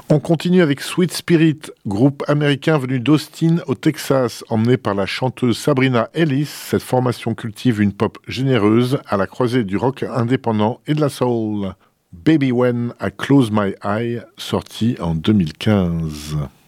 On continue avec Sweet Spirit, groupe américain venu d'Austin au Texas, emmené par la chanteuse Sabrina Ellis. Cette formation cultive une pop généreuse à la croisée du rock indépendant et de la soul. Baby When I Close My Eye, sorti en 2015.